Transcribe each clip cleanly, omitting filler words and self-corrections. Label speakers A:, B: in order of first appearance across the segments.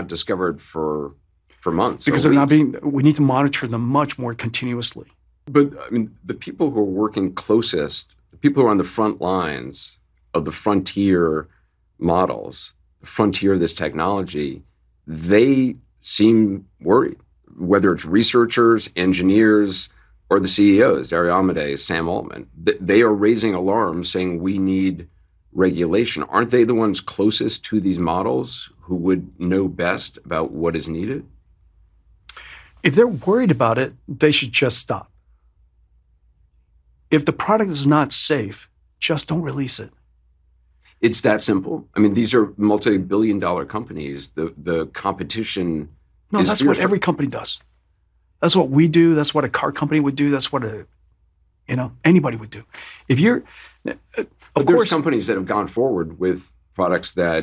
A: discovered for months.
B: Because they're not being, we need to monitor them much more continuously.
A: But I mean, the people who are working closest, the people who are on the front lines of the frontier models, the frontier of this technology, they seem worried, whether it's researchers, engineers, or the CEOs, Dario Amodei, Sam Altman. They are raising alarms saying we need regulation. Aren't they the ones closest to these models who would know best about what is needed?
B: If they're worried about it, they should just stop. If the product is not safe, just don't release it.
A: It's that simple. I mean, these are multi-billion-dollar companies. The competition.
B: No, that's what every company does. That's what we do. That's what a car company would do. That's what anybody would do. If you're,
A: but there's companies that have gone forward with products that,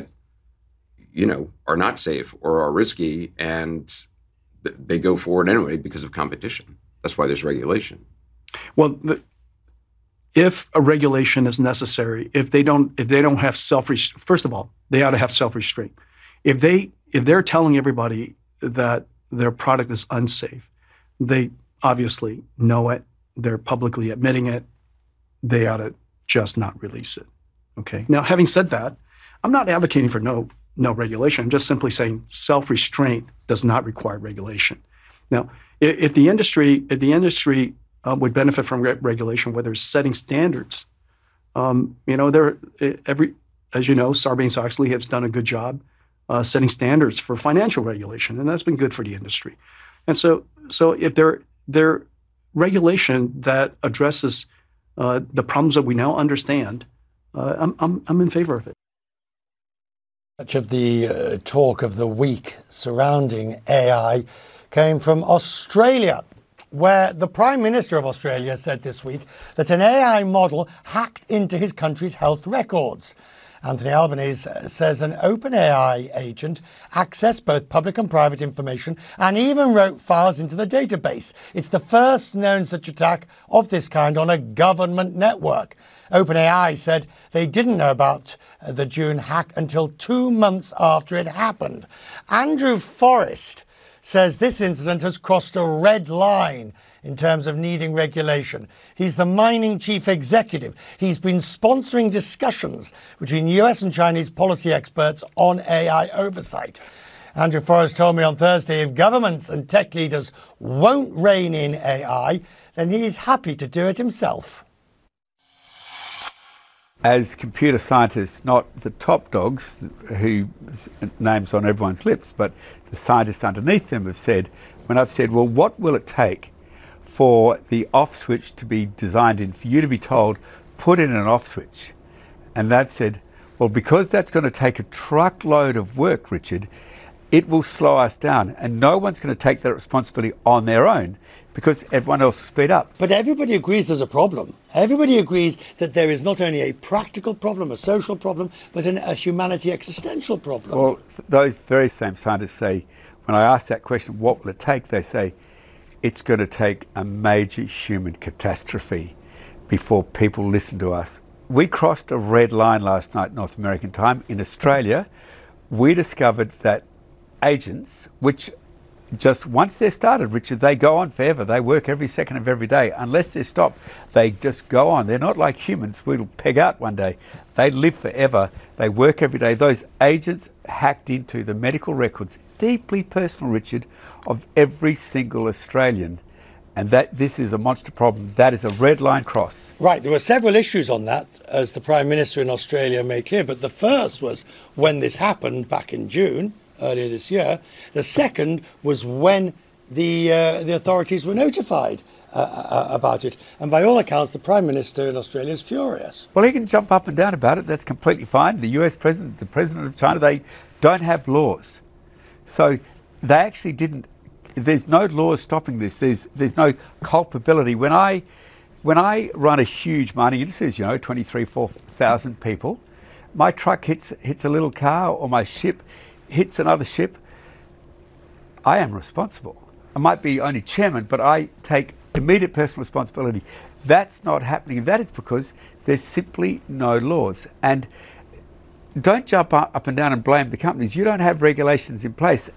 A: are not safe or are risky, and they go forward anyway because of competition. That's why there's regulation.
B: Well, if a regulation is necessary, if they don't have first of all, they ought to have self-restraint. If they're telling everybody that their product is unsafe, they obviously know it. They're publicly admitting it. They ought to just not release it. Okay. Now, having said that, I'm not advocating for no regulation. I'm just simply saying self-restraint does not require regulation. Now, if the industry would benefit from regulation, whether it's setting standards, as you know, Sarbanes-Oxley has done a good job setting standards for financial regulation, and that's been good for the industry. And so if there regulation that addresses the problems that we now understand, I'm in favor of it.
C: Much of the talk of the week surrounding AI came from Australia, where the Prime Minister of Australia said this week that an AI model hacked into his country's health records. Anthony Albanese says an OpenAI agent accessed both public and private information and even wrote files into the database. It's the first known such attack of this kind on a government network. OpenAI said they didn't know about the June hack until 2 months after it happened. Andrew Forrest says this incident has crossed a red line in terms of needing regulation. He's the mining chief executive. He's been sponsoring discussions between US and Chinese policy experts on AI oversight. Andrew Forrest told me on Thursday if governments and tech leaders won't rein in AI, then he's happy to do it himself.
D: As computer scientists, not the top dogs whose names on everyone's lips, but the scientists underneath them have said, when I've said, well, what will it take for the off switch to be designed in, for you to be told, put in an off switch? And they've said, well, because that's going to take a truckload of work, Richard, it will slow us down. And no one's going to take that responsibility on their own because everyone else will speed up.
C: But everybody agrees there's a problem. Everybody agrees that there is not only a practical problem, a social problem, but a humanity existential problem.
D: Well, those very same scientists say, when I ask that question, what will it take? They say, it's going to take a major human catastrophe before people listen to us. We crossed a red line last night, North American time. In Australia, we discovered that agents, which just once they're started, Richard, they go on forever. They work every second of every day. Unless they're stopped, they just go on. They're not like humans. We'll peg out one day. They live forever. They work every day. Those agents hacked into the medical records, deeply personal, Richard, of every single Australian. And that this is a monster problem. That is a red line cross.
C: Right. There were several issues on that, as the Prime Minister in Australia made clear. But the first was when this happened back in June, earlier this year. The second was when the authorities were notified about it. And by all accounts, the Prime Minister in Australia is furious.
D: Well, he can jump up and down about it. That's completely fine. The US president, the president of China, they don't have laws. So they actually didn't. There's no laws stopping this. There's no culpability. When I run a huge mining industry, 23,000-4,000 people, my truck hits a little car or my ship hits another ship, I am responsible. I might be only chairman, but I take immediate personal responsibility. That's not happening, and that is because there's simply no laws. And don't jump up and down and blame the companies. You don't have regulations in place.